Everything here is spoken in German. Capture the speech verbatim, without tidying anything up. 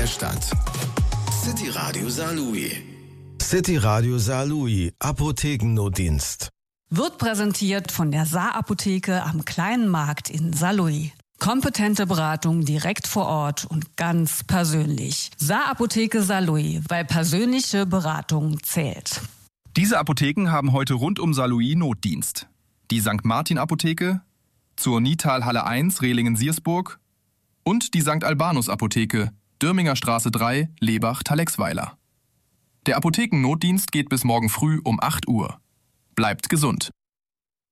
Stadt. City Radio Saarlouis. City Radio Saarlouis, Apothekennotdienst. Wird präsentiert von der Saar-Apotheke am Kleinen Markt in Saarlouis. Kompetente Beratung direkt vor Ort und ganz persönlich. Saar-Apotheke Saarlouis, weil persönliche Beratung zählt. Diese Apotheken haben heute rund um Saarlouis Notdienst. Die Sankt Martin Apotheke, zur Nital-Halle eins, Rehlingen-Siersburg und die Sankt Albanus Apotheke, Dürminger Straße drei, Lebach-Talexweiler. Der Apothekennotdienst geht bis morgen früh um acht Uhr. Bleibt gesund.